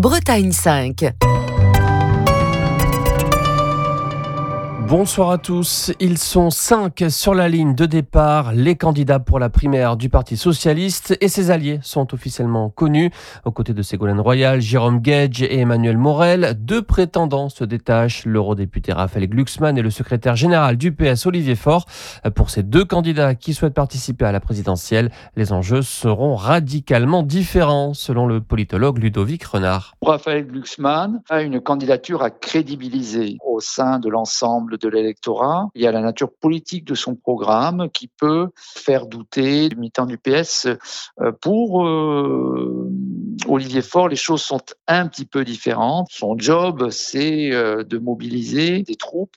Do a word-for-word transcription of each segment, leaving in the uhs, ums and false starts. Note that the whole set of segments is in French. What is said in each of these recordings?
Bretagne cinq. Bonsoir à tous. Ils sont cinq sur la ligne de départ. Les candidats pour la primaire du Parti socialiste et ses alliés sont officiellement connus. Aux côtés de Ségolène Royal, Jérôme Guedj et Emmanuel Morel, deux prétendants se détachent, l'eurodéputé Raphaël Glucksmann et le secrétaire général du P S Olivier Faure. Pour ces deux candidats qui souhaitent participer à la présidentielle, les enjeux seront radicalement différents, selon le politologue Ludovic Renard. Raphaël Glucksmann a une candidature à crédibiliser au sein de l'ensemble de l'électorat. Il y a la nature politique de son programme qui peut faire douter les militants du P S. Pour euh, Olivier Faure, les choses sont un petit peu différentes. Son job, c'est de mobiliser des troupes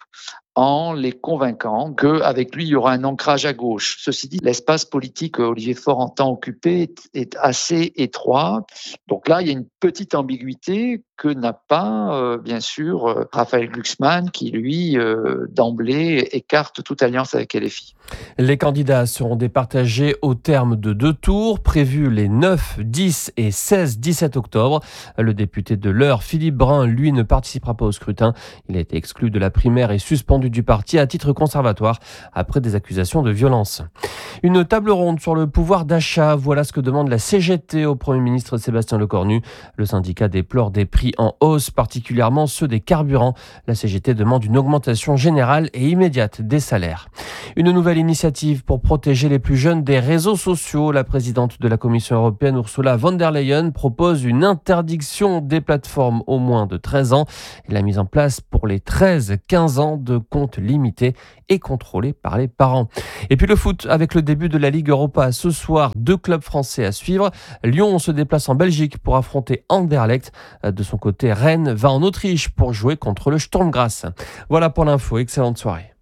en les convainquant qu'avec lui, il y aura un ancrage à gauche. Ceci dit, l'espace politique que Olivier Faure entend occuper est assez étroit. Donc là, il y a une petite ambiguïté que n'a pas, euh, bien sûr, Raphaël Glucksmann, qui, lui, euh, d'emblée, écarte toute alliance avec L F I. Les candidats seront départagés au terme de deux tours, prévus les neuf, dix et seize dix-sept octobre. Le député de l'Eure, Philippe Brun, lui, ne participera pas au scrutin. Il a été exclu de la primaire et suspendu du parti à titre conservatoire après des accusations de violence. Une table ronde sur le pouvoir d'achat, voilà ce que demande la C G T au Premier ministre Sébastien Lecornu. Le syndicat déplore des prix en hausse, particulièrement ceux des carburants. La C G T demande une augmentation générale et immédiate des salaires. Une nouvelle initiative pour protéger les plus jeunes des réseaux sociaux. La présidente de la Commission européenne, Ursula von der Leyen, propose une interdiction des plateformes au moins de treize ans et la mise en place pour les treize quinze ans de comptes limités et contrôlés par les parents. Et puis le foot, avec le début de la Ligue Europa ce soir, deux clubs français à suivre. Lyon se déplace en Belgique pour affronter Anderlecht. De son côté, Rennes va en Autriche pour jouer contre le Sturm Graz. Voilà pour l'info, excellente soirée.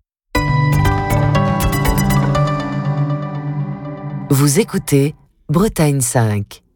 Vous écoutez Bretagne cinq.